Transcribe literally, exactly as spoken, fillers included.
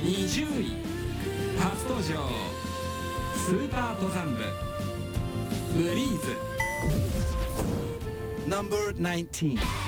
にじゅうい初登場スーパー登山部ブリーズ Number nineteen.